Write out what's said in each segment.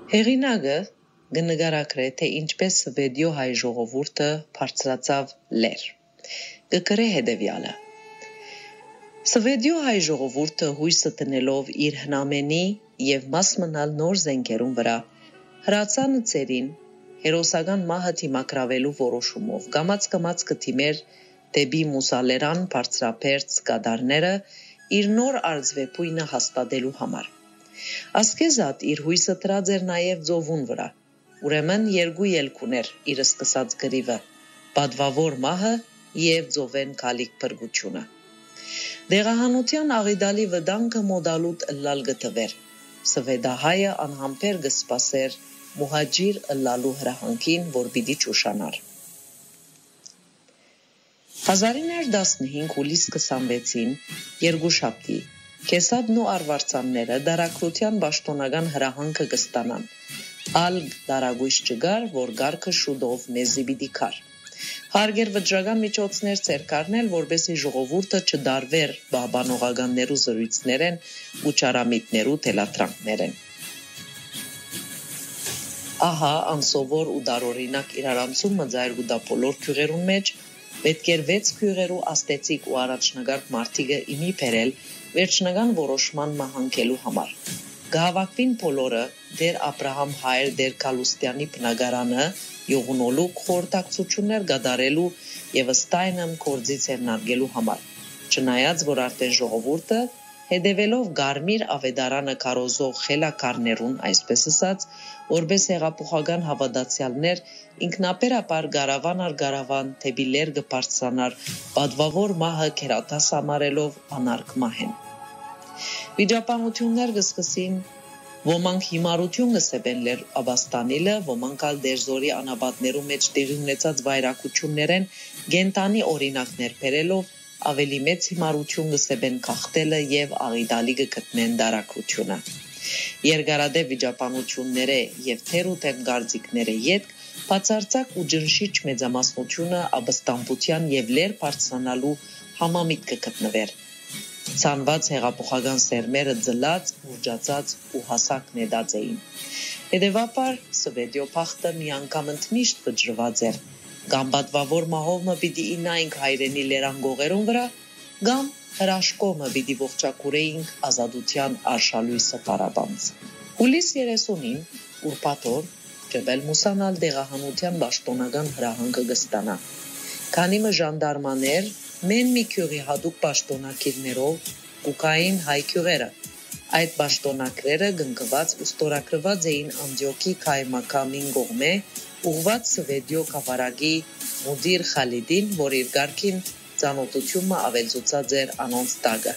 Հեղինակը կնկարագրե, թե ինչպես Սվեդիո հայ ժողովուրդը բարձրացավ լեր։ Կգրե հետևյալը. Սվեդիո հայ ժողովուրդը հույսը տնելով իր հնամենի եւ մաս մնալ նոր զենքերուն վրա հրացանը ծերին հերոսական մահը թիմակրավելու որոշումով կամաց կթիմեր դեպի մուսալերան բարձրափերձ կադարները իր նոր արծվեպույնը հաստատելու համար։ Ասկեզատ իր հույսը տրած էր նաև ծովուն վրա, ուրեմն երկու ելք ուներ իր սկսած գրիվը, պատվավոր մահը և ծովեն քալիք փրկությունը։ Դեղահանության աղիդալի վտանգը մոդալուտ ըլլալ գտվեր, սվեդահայը անհամբեր կսպասեր մուհաջիր ըլլալու հրահանգին, որ պիտի ճուշանար։ 1915 հուլիս 26-ին երկուշաբթի Քեսադն ու Արվարձանները դարակրության պաշտոնական հրահանգը կստանան։ Ալ դարագույս չգար, որ գարքը շուտով մեզի պիտի քար։ Հարգեր վճռական միջոցներ ցեր կառնել, որբեսի ժողովուրդը չդարվեր բաբանողականներու զրույցներեն ու ճարամիտներու թելատրանքներեն։ Ահա անսովոր ու դարօրինակ իրարանցումը ձայր ու դա բոլոր քյուղերուն մեջ պետք էր 6 քյուղերու աստեցիկ ու առաջնագարկ մարդիկը իմի բերել վերջնական որոշման մահանքելու համար։ Գահավակվին բոլորը դեր Աբրահամ հայր դեր Կալուստյանի բնակարանը յողունոլու խորհրդակցություններ կատարելու եւ ըստայնմ կորձից հեռնարկելու համար։ Չնայած որ արդեն ժողովուրդը հետևելով Գարմիր ավետարանը կարոզող խելակարներուն, այսպես ասած, որպես հեղափոխական հավատացյալներ ինքնաբերաբար գարավան առ գարավան թեպի լեր կբարձրանար պատվավոր մահը քերատաս համարելով անարգ մահեն։ Վիճապահություններ կսկսին, ոմանք հիմարություն կսեպեն լեր Աբաստանիլը, ոմանք ալ դերձորի անաբատներու մեջ տեղի ունեցած վայրակություններեն գենտանի օրինակներ բերելով ավելի մեծ հիմարություն կսեպեն քաղտելը եւ աղիդալի կգտնեն դարակրությունը։ Երկարադեպ վիճապանությունները եւ թերութեմ գարձիկները յետք բացարձակ ու ջնշիչ մեծամասնությունը աբստամբության եւ լեր բարձրանալու համամիտ կգտնվեր։ Ցանված հեղափոխական սերմերը ձլած, ուրջացած ու հասակ նետած էին։ Հետևաբար Սվեդիո փախտը միանգամ ընդմիշտ վճռված էր։ Կամ պատվավոր մահովը պիտի ինայինք հայրենի լերանգողերուն վրա, կամ հրաշքոմը պիտի ողջակուրեինք ազատության արշալույսը պարաբանց։ Հուլիս 30-ին ուրբաթօր Ջբել Մուսանալ դեղահանության պաշտոնական հրահանգը կստանա։ Քանի մը ժանդարմաներ մեն մի քյուղի հատուկ պաշտոնակիրներով կուկային հայ քյուղերը։ Այդ պաշտոնակրերը գնկված ու ստորագրված էին Անդիոքի քայմակամին կողմէ ուղված Սվեդիո կավարագի Մուդիր Խալիդին, որ իր գարքին ծանոթությունը ավելցուցած էր անոնց տագը։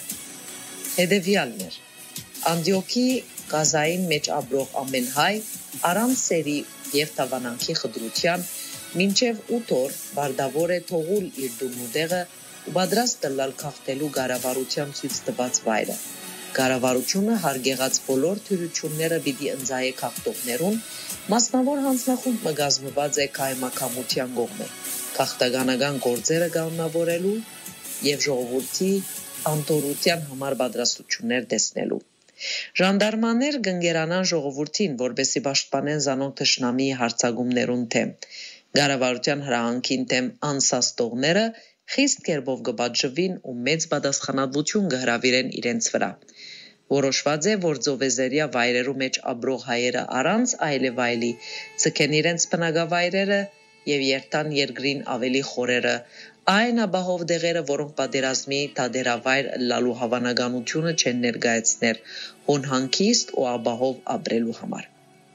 Հետևյալն էր. Անդիոքի գազային մեջ ապրող ամեն հայ առանց սերի եւ տավանանքի խդրության մինչև 8 օր բարդավոր է թողուլ իր դումուդեղը ու պատրաստ տլալ քաղտելու գարավարության ցույց տված վայրը։ Գարավարությունը հարգեղած բոլոր թյուրությունները պիտի ընձայե քաղտողներուն, մասնավոր հանձնախումբ կազմված է կայմակամության կողմէ, քաղտականական գործերը կանոնավորելու եւ ժողովրդի անտորության համար պատրաստություններ տեսնելու։ Ժանդարմաներ կընկերանան ժողովրդին, որբեսի պաշտպանեն զանոնք թշնամի հարձակումներուն թեմ։ Գարավարության հրահանգին թեմ անսաստողները խիստ կերպով կպատժվին ու մեծ պատասխանատվություն կհրավիրեն իրենց վրա։ Որոշված է, որ ծովեզերյա վայրերու մեջ ապրող հայերը առանց այլևայլի ցկեն իրենց բնակավայրերը եւ երթան երկրին ավելի խորերը, այն ապահով դեղերը, որոնք պատերազմի դադերավայր լալու հավանականությունը չեն ներկայացներ, հոն հանգիստ ու ապահով ապրելու համար։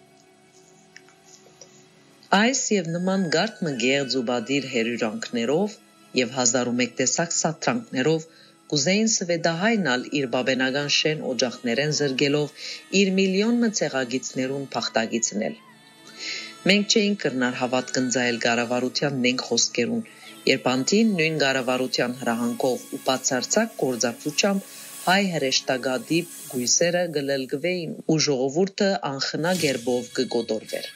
Այս եւ նման գարկ մգեղձ ու բադիր հերյուրանքներով եւ 1001 տեսակ սատրանքներով կուզեին Սվեդահայնալ իր բաբենական շեն օջախներեն զրգելով իր միլիոն մցեղագիցներուն փախտագիցնել։ Մենք չէինք կրնար հավատ կնձայել գարավարության նենք խոսքերուն, երբ անտին նույն գարավարության հրահանգով ու բացարձակ գործակցությամբ հայ հրեշտակադիպ գույսերը գլելգվեին ու ժողովուրդը անխնա գերբով կգոտորվեր։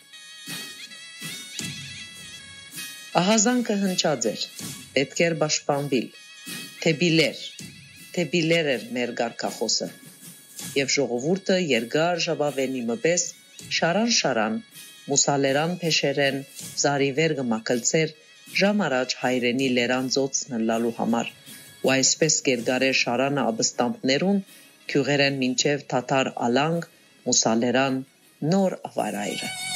Ահազանգը հնչած էր, պետք էր պաշտպանվել, թեպիլեր էր մեր գարկախոսը, եւ ժողովուրդը երկար ժապավենի մպես շարան մուսալերան փեշերեն զարիվեր գմակլցեր ժամ առաջ հայրենի լերանձոցն լալու համար ու այսպես կերգարե շարանը աբստամբներուն քյուղերեն մինչև թաթար ալանգ մուսալերան նոր ավարայրը